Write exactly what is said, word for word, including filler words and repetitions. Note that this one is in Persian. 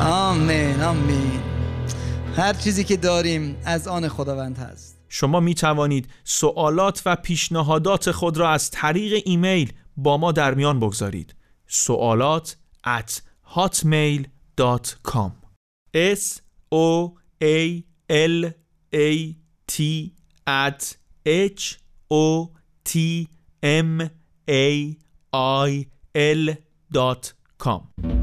آمین آمین. هر چیزی که داریم از آن خداوند هست. شما می توانید سوالات و پیشنهادات خود را از طریق ایمیل با ما در میان بگذارید. سوالات at hotmail dot com s o a l a t at h o t m a i l dot com